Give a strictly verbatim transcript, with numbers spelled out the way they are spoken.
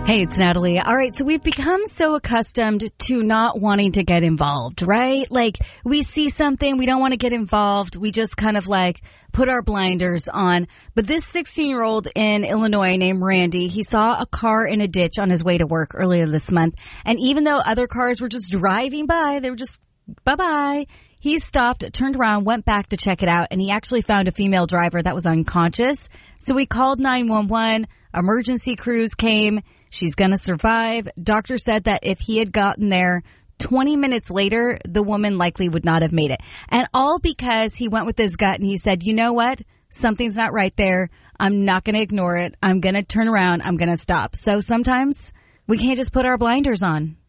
Hey, it's Natalie. All right, so we've become so accustomed to not wanting to get involved, right? Like, we see something, we don't want to get involved. We just kind of like put our blinders on. But this sixteen-year-old in Illinois named Randy, he saw a car in a ditch on his way to work earlier this month. And even though other cars were just driving by, they were just bye-bye. He stopped, turned around, went back to check it out, and he actually found a female driver that was unconscious. So he called nine one one. Emergency crews came. She's going to survive. Doctor said that if he had gotten there twenty minutes later, the woman likely would not have made it. And all because he went with his gut and he said, you know what? Something's not right there. I'm not going to ignore it. I'm going to turn around. I'm going to stop. So sometimes we can't just put our blinders on.